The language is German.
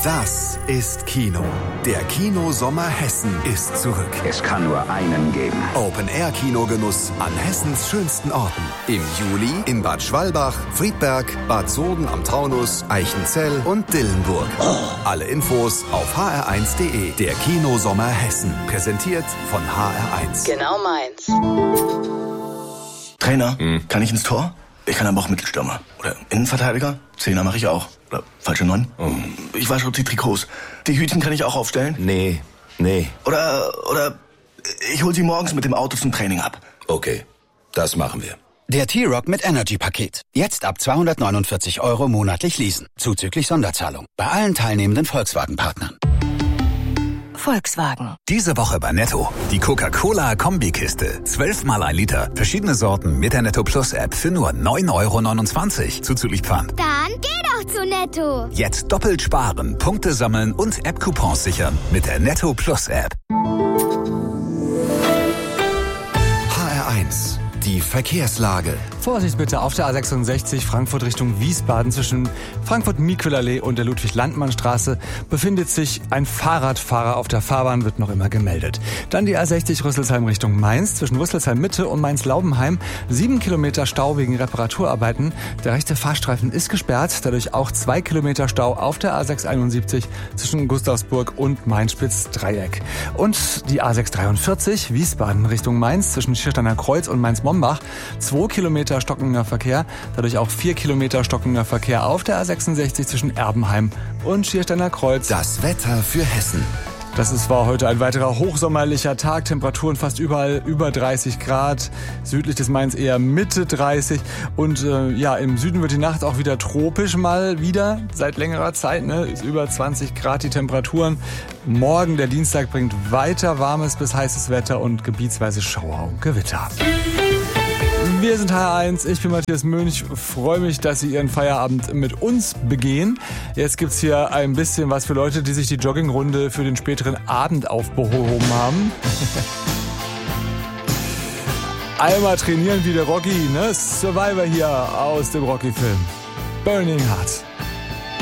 Das ist Kino. Der Kino-Sommer Hessen ist zurück. Es kann nur einen geben. Open-Air-Kinogenuss an Hessens schönsten Orten. Im Juli in Bad Schwalbach, Friedberg, Bad Soden am Taunus, Eichenzell und Dillenburg. Alle Infos auf hr1.de. Der Kino-Sommer Hessen. Präsentiert von HR1. Genau meins. Trainer, kann ich ins Tor? Ich kann aber auch Mittelstürmer. Oder Innenverteidiger? Zehner mache ich auch. Oder falsche 9. Ich wasche die Trikots. Die Hütchen kann ich auch aufstellen? Nee. Oder ich hol sie morgens mit dem Auto zum Training ab. Okay, das machen wir. Der T-Rock mit Energy-Paket. Jetzt ab 249 € monatlich leasen. Zuzüglich Sonderzahlung. Bei allen teilnehmenden Volkswagen-Partnern. Volkswagen. Diese Woche bei Netto. Die Coca-Cola-Kombikiste. 12 mal 1 Liter. Verschiedene Sorten mit der Netto Plus App für nur 9,29 € zuzüglich Pfand. Dann geh doch zu Netto. Jetzt doppelt sparen, Punkte sammeln und App-Coupons sichern mit der Netto Plus App. HR1. Die Verkehrslage. Vorsicht bitte auf der A66 Frankfurt Richtung Wiesbaden zwischen Frankfurt-Miquelallee und der Ludwig-Landmann-Straße befindet sich ein Fahrradfahrer auf der Fahrbahn, wird noch immer gemeldet. Dann die A60 Rüsselsheim Richtung Mainz zwischen Rüsselsheim Mitte und Mainz-Laubenheim. 7 Kilometer Stau wegen Reparaturarbeiten. Der rechte Fahrstreifen ist gesperrt, dadurch auch 2 Kilometer Stau auf der A671 zwischen Gustavsburg und Mainz-Spitz-Dreieck. Und die A643 Wiesbaden Richtung Mainz zwischen Schiersteiner Kreuz und Mainz-Mombach. 2 Kilometer stockender Verkehr, dadurch auch 4 Kilometer stockender Verkehr auf der A66 zwischen Erbenheim und Schiersteiner Kreuz. Das Wetter für Hessen. War heute ein weiterer hochsommerlicher Tag. Temperaturen fast überall über 30 Grad. Südlich des Mainz eher Mitte 30. Und im Süden wird die Nacht auch wieder tropisch mal wieder. Seit längerer Zeit, ist über 20 Grad die Temperaturen. Morgen, der Dienstag, bringt weiter warmes bis heißes Wetter und gebietsweise Schauer und Gewitter. Wir sind HR1, ich bin Matthias Mönch, freue mich, dass Sie Ihren Feierabend mit uns begehen. Jetzt gibt's hier ein bisschen was für Leute, die sich die Joggingrunde für den späteren Abend aufgehoben haben. Einmal trainieren wie der Rocky, Survivor hier aus dem Rocky-Film. Burning Heart.